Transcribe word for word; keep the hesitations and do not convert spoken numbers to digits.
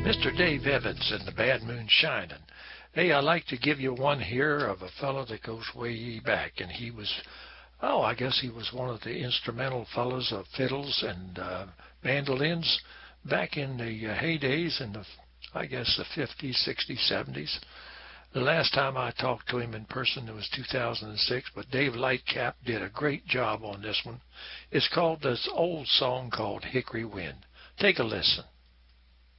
Mister Dave Evans and the Bad Moon Shining. Hey, I'd like to give you one here of a fellow that goes way back, and he was, oh, I guess he was one of the instrumental fellows of fiddles and uh, mandolins back in the uh, heydays in the, I guess, the fifties, sixties, seventies. The last time I talked to him in person, it was two thousand six, but Dave Lightcap did a great job on this one. It's called this old song called Hickory Wind. Take a listen.